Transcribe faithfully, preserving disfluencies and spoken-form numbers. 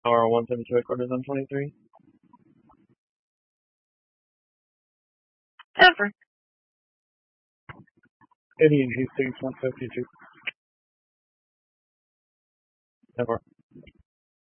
Tower one seventy-two headquarters on twenty-three. Ever. Indian Hastings one fifty-two. Ever.